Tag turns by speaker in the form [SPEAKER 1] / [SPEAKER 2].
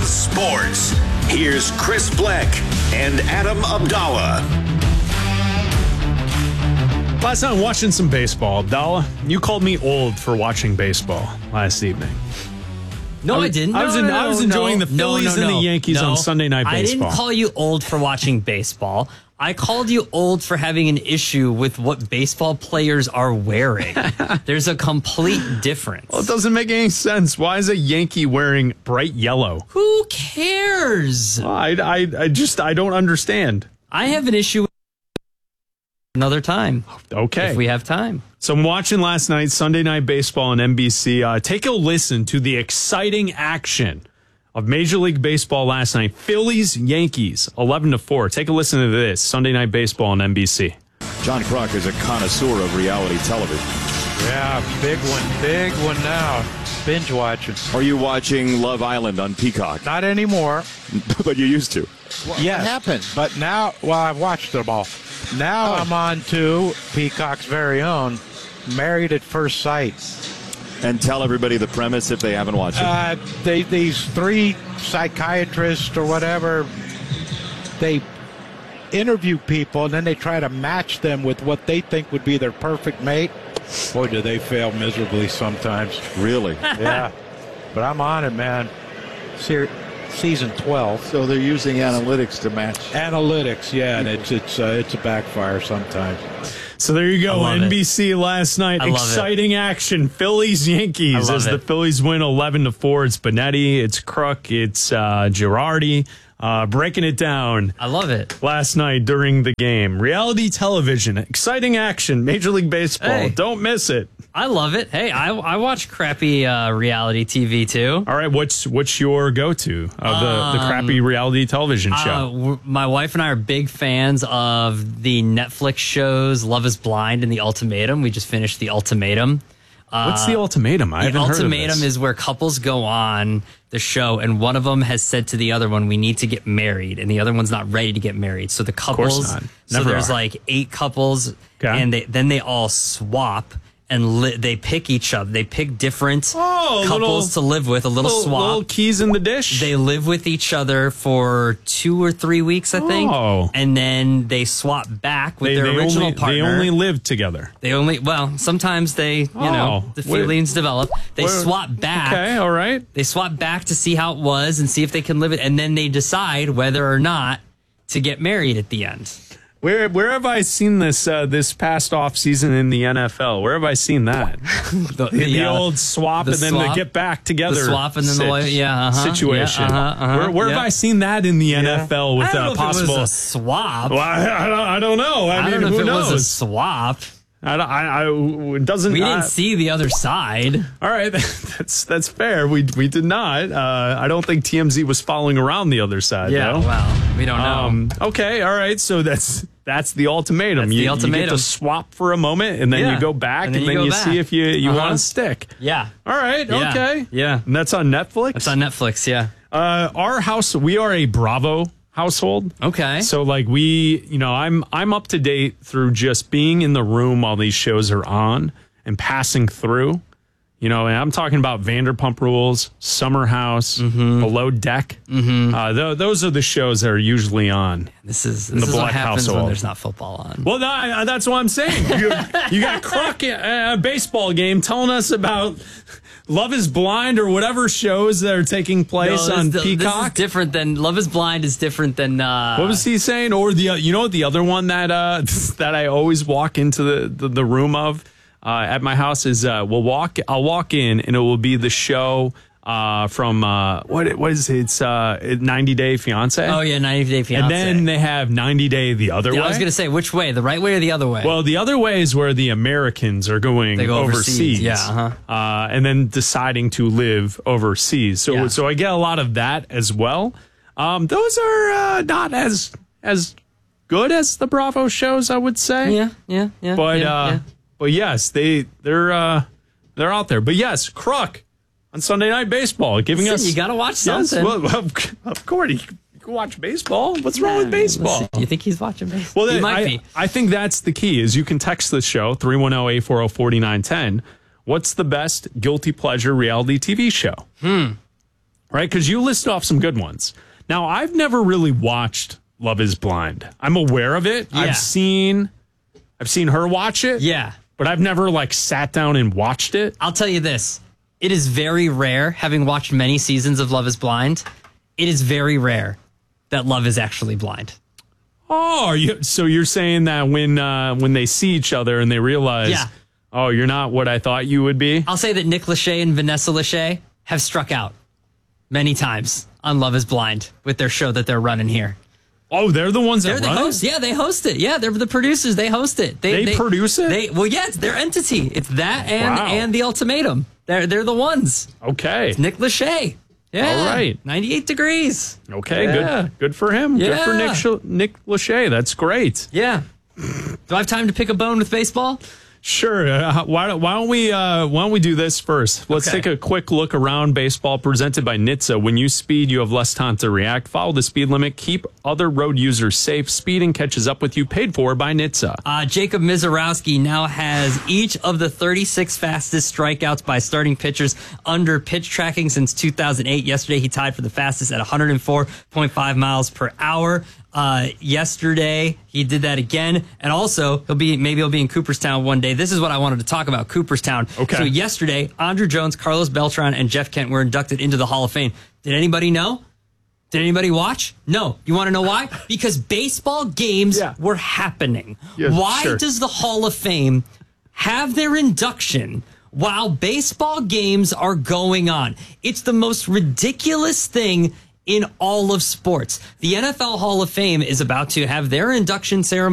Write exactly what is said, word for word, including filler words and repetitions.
[SPEAKER 1] sports. Here's Chris Bleck and Adam Abdallah.
[SPEAKER 2] Last night, I'm watching some baseball. Abdallah, you called me old for watching baseball last evening.
[SPEAKER 3] No, I, was, I didn't. No,
[SPEAKER 2] I was, in,
[SPEAKER 3] no, no,
[SPEAKER 2] I was enjoying
[SPEAKER 3] no,
[SPEAKER 2] the Phillies
[SPEAKER 3] no, no, no,
[SPEAKER 2] and the Yankees
[SPEAKER 3] no.
[SPEAKER 2] on Sunday Night Baseball.
[SPEAKER 3] I didn't call you old for watching baseball. I called you old for having an issue with what baseball players are wearing. There's a complete difference.
[SPEAKER 2] Well, it doesn't make any sense. Why is a Yankee wearing bright yellow?
[SPEAKER 3] Who cares?
[SPEAKER 2] I, I, I just, I don't understand.
[SPEAKER 3] I have an issue with another time.
[SPEAKER 2] Okay.
[SPEAKER 3] If we have time.
[SPEAKER 2] So I'm watching last night, Sunday Night Baseball on N B C. Uh, take a listen to the exciting action of Major League Baseball last night. Phillies, Yankees, eleven to four. Take a listen to this, Sunday Night Baseball on N B C.
[SPEAKER 4] John Kruk is a connoisseur of reality television.
[SPEAKER 5] Yeah, big one, big one now. Binge watching.
[SPEAKER 4] Are you watching Love Island on Peacock?
[SPEAKER 5] Not anymore.
[SPEAKER 4] But you used to.
[SPEAKER 5] What yes, happened? But now, well, I've watched them all. Now oh. I'm on to Peacock's very own Married at First Sight.
[SPEAKER 4] And tell everybody the premise if they haven't watched it.
[SPEAKER 5] Uh, they, these three psychiatrists or whatever, they interview people and then they try to match them with what they think would be their perfect mate. Boy, do they fail miserably sometimes.
[SPEAKER 4] Really?
[SPEAKER 5] Yeah. But I'm on it, man. Ser- season twelve.
[SPEAKER 6] So they're using analytics to match.
[SPEAKER 5] Analytics, yeah, and it's it's uh, it's a backfire sometimes.
[SPEAKER 2] So there you go, N B C
[SPEAKER 3] it.
[SPEAKER 2] last night.
[SPEAKER 3] I
[SPEAKER 2] Exciting action. Phillies, Yankees as
[SPEAKER 3] it.
[SPEAKER 2] the Phillies win eleven to four. It's Benetti, it's Kruk, it's uh, Girardi. Uh, breaking it down.
[SPEAKER 3] I love it.
[SPEAKER 2] Last night during the game. Reality television. Exciting action. Major League Baseball.
[SPEAKER 3] Hey.
[SPEAKER 2] Don't miss it.
[SPEAKER 3] I love it. Hey, I, I watch crappy uh, reality T V too.
[SPEAKER 2] All right, what's what's your go-to of the, um, the crappy reality television show?
[SPEAKER 3] Uh, my wife and I are big fans of the Netflix shows Love is Blind and The Ultimatum. We just finished The Ultimatum.
[SPEAKER 2] What's The Ultimatum? I
[SPEAKER 3] the
[SPEAKER 2] haven't heard of this.
[SPEAKER 3] The Ultimatum is where couples go on the show and one of them has said to the other one, we need to get married, and the other one's not ready to get married. So the couples,
[SPEAKER 2] Of course not.
[SPEAKER 3] so
[SPEAKER 2] Never
[SPEAKER 3] there's
[SPEAKER 2] are.
[SPEAKER 3] like eight couples,
[SPEAKER 2] Okay.
[SPEAKER 3] and they then they all swap and li- they pick each other. They pick different
[SPEAKER 2] Oh,
[SPEAKER 3] couples
[SPEAKER 2] little-
[SPEAKER 3] to live with. A little,
[SPEAKER 2] Little,
[SPEAKER 3] swap.
[SPEAKER 2] little keys in the dish.
[SPEAKER 3] They live with each other for two or three weeks, I think.
[SPEAKER 2] Oh.
[SPEAKER 3] And then they swap back with
[SPEAKER 2] They-
[SPEAKER 3] their
[SPEAKER 2] they
[SPEAKER 3] original
[SPEAKER 2] only,
[SPEAKER 3] partner.
[SPEAKER 2] They only live together.
[SPEAKER 3] They only, well, sometimes they, you know,
[SPEAKER 2] Oh.
[SPEAKER 3] the
[SPEAKER 2] What-
[SPEAKER 3] feelings develop. They
[SPEAKER 2] what-
[SPEAKER 3] swap back.
[SPEAKER 2] Okay, all right.
[SPEAKER 3] They swap back to see how it was and see if they can live it. And then they decide whether or not to get married at the end.
[SPEAKER 2] Where where have I seen this uh, this past off season in the N F L? Where have I seen that?
[SPEAKER 3] The,
[SPEAKER 2] The, the
[SPEAKER 3] uh,
[SPEAKER 2] old swap
[SPEAKER 3] the
[SPEAKER 2] and then
[SPEAKER 3] swap,
[SPEAKER 2] they get back together.
[SPEAKER 3] The swap and then
[SPEAKER 2] sit-
[SPEAKER 3] the way, yeah, uh-huh,
[SPEAKER 2] situation.
[SPEAKER 3] Yeah, uh-huh, uh-huh,
[SPEAKER 2] where where
[SPEAKER 3] yeah.
[SPEAKER 2] have I seen that in the N F L with
[SPEAKER 3] I don't
[SPEAKER 2] a
[SPEAKER 3] know
[SPEAKER 2] possible?
[SPEAKER 3] if it was a swap.
[SPEAKER 2] Well, I, I don't I don't know. I,
[SPEAKER 3] I
[SPEAKER 2] mean,
[SPEAKER 3] don't know
[SPEAKER 2] who
[SPEAKER 3] if it
[SPEAKER 2] knows?
[SPEAKER 3] was a swap.
[SPEAKER 2] I, don't- I, I it doesn't.
[SPEAKER 3] We didn't
[SPEAKER 2] I-
[SPEAKER 3] see the other side.
[SPEAKER 2] All right, that's that's fair. We we did not. Uh, I don't think T M Z was following around the other side.
[SPEAKER 3] Yeah,
[SPEAKER 2] though.
[SPEAKER 3] well, we don't know.
[SPEAKER 2] Um, okay, all right. So that's that's the ultimatum.
[SPEAKER 3] That's
[SPEAKER 2] you,
[SPEAKER 3] the ultimatum.
[SPEAKER 2] You get to swap for a moment, and then
[SPEAKER 3] Yeah.
[SPEAKER 2] you go back,
[SPEAKER 3] And
[SPEAKER 2] and
[SPEAKER 3] then
[SPEAKER 2] then,
[SPEAKER 3] you
[SPEAKER 2] you,
[SPEAKER 3] go
[SPEAKER 2] see
[SPEAKER 3] back.
[SPEAKER 2] if you you
[SPEAKER 3] Uh-huh.
[SPEAKER 2] want to stick.
[SPEAKER 3] Yeah.
[SPEAKER 2] All right.
[SPEAKER 3] Yeah.
[SPEAKER 2] Okay.
[SPEAKER 3] Yeah.
[SPEAKER 2] And that's on Netflix.
[SPEAKER 3] It's on Netflix, yeah.
[SPEAKER 2] Uh, our house. We are a Bravo household.
[SPEAKER 3] Okay.
[SPEAKER 2] So like we, you know, I'm I'm up to date through just being in the room while these shows are on and passing through. You know, and I'm talking about Vanderpump Rules, Summer House,
[SPEAKER 3] Mm-hmm.
[SPEAKER 2] Below Deck. Mm-hmm. Uh, th- those are the shows that are usually on.
[SPEAKER 3] This is
[SPEAKER 2] the
[SPEAKER 3] this is what
[SPEAKER 2] Black
[SPEAKER 3] happens when
[SPEAKER 2] household.
[SPEAKER 3] there's not football on.
[SPEAKER 2] Well, no, I- that's what I'm saying. You, you got Kruk at a baseball game telling us about Love is Blind or whatever shows that are taking place
[SPEAKER 3] No,
[SPEAKER 2] on
[SPEAKER 3] this, This is
[SPEAKER 2] Peacock.
[SPEAKER 3] different than Love is Blind is different than uh
[SPEAKER 2] What was he saying? Or the you know the other one that uh, that I always walk into the, the, the room of uh, at my house is uh, we'll walk I'll walk in and it will be the show uh, from uh, what what is it? It's uh, ninety Day Fiance.
[SPEAKER 3] Oh yeah, ninety Day Fiance.
[SPEAKER 2] And then they have ninety Day the other
[SPEAKER 3] yeah,
[SPEAKER 2] way.
[SPEAKER 3] I was gonna say which way, the right way or the other way?
[SPEAKER 2] Well, the other way is where the Americans are going
[SPEAKER 3] They go
[SPEAKER 2] overseas,
[SPEAKER 3] overseas, yeah, uh-huh.
[SPEAKER 2] uh, and then deciding to live overseas. So,
[SPEAKER 3] Yeah.
[SPEAKER 2] so I get a lot of that as well. Um, those are uh, not as as good as the Bravo shows, I would say.
[SPEAKER 3] yeah, yeah, yeah.
[SPEAKER 2] But
[SPEAKER 3] yeah,
[SPEAKER 2] uh,
[SPEAKER 3] yeah.
[SPEAKER 2] but yes, they they're uh, they're out there. But yes, Kruk on Sunday Night Baseball giving
[SPEAKER 3] Listen,
[SPEAKER 2] us
[SPEAKER 3] you gotta watch
[SPEAKER 2] yes,
[SPEAKER 3] something.
[SPEAKER 2] well, of, of course, you can watch baseball. What's wrong with baseball?
[SPEAKER 3] Listen, you think he's watching baseball?
[SPEAKER 2] Well,
[SPEAKER 3] he
[SPEAKER 2] that,
[SPEAKER 3] might
[SPEAKER 2] I,
[SPEAKER 3] be.
[SPEAKER 2] I think that's the key is you can text the show, three one zero, eight four zero, four nine one zero. What's the best guilty pleasure reality T V show?
[SPEAKER 3] Hmm.
[SPEAKER 2] right? Because you listed off some good ones. Now, I've never really watched Love is Blind. I'm aware of it.
[SPEAKER 3] Yeah.
[SPEAKER 2] I've seen I've seen her watch it.
[SPEAKER 3] Yeah.
[SPEAKER 2] But I've never like sat down and watched it.
[SPEAKER 3] I'll tell you this. It is very rare, having watched many seasons of Love is Blind, it is very rare that love is actually blind.
[SPEAKER 2] Oh, are you, so you're saying that when uh, when they see each other and they realize,
[SPEAKER 3] Yeah.
[SPEAKER 2] oh, you're not what I thought you would be?
[SPEAKER 3] I'll say that Nick Lachey and Vanessa Lachey have struck out many times on Love is Blind with their show that they're running here.
[SPEAKER 2] Oh, they're the ones
[SPEAKER 3] They're
[SPEAKER 2] that
[SPEAKER 3] the
[SPEAKER 2] run it?
[SPEAKER 3] hosts. Yeah, they host it. Yeah, they're the producers. They host it.
[SPEAKER 2] They produce it?
[SPEAKER 3] They, well, yeah, it's their entity. It's that and
[SPEAKER 2] Wow.
[SPEAKER 3] and The Ultimatum. They're they're the ones.
[SPEAKER 2] Okay.
[SPEAKER 3] Nick Lachey. Yeah.
[SPEAKER 2] All right.
[SPEAKER 3] ninety-eight degrees.
[SPEAKER 2] Okay,
[SPEAKER 3] Yeah.
[SPEAKER 2] good good for him. Good for
[SPEAKER 3] Yeah.
[SPEAKER 2] Nick, Sh- Nick Lachey. That's great.
[SPEAKER 3] Yeah. Do I have time to pick a bone with baseball?
[SPEAKER 2] Sure. Uh, why, don't- why don't we uh, why don't we do this first? Let's
[SPEAKER 3] Okay.
[SPEAKER 2] take a quick look around baseball presented by N H T S A. When you speed, you have less time to react. Follow the speed limit. Keep other road users safe. Speeding catches up with you. Paid for by N H T S A.
[SPEAKER 3] Uh, Jacob Mizorowski now has each of the thirty-six fastest strikeouts by starting pitchers under pitch tracking since two thousand eight. Yesterday, he tied for the fastest at one oh four point five miles per hour. Uh, yesterday, he did that again. And also, he'll be maybe he'll be in Cooperstown one day. This is what I wanted to talk about, Cooperstown.
[SPEAKER 2] Okay.
[SPEAKER 3] So yesterday, Andrew Jones, Carlos Beltran, and Jeff Kent were inducted into the Hall of Fame. Did anybody know? Did anybody watch? No. You want to know why? Because baseball games
[SPEAKER 2] Yeah.
[SPEAKER 3] were happening.
[SPEAKER 2] Yeah,
[SPEAKER 3] why
[SPEAKER 2] sure.
[SPEAKER 3] does the Hall of Fame have their induction while baseball games are going on? It's the most ridiculous thing in all of sports. The N F L Hall of Fame is about to have their induction ceremony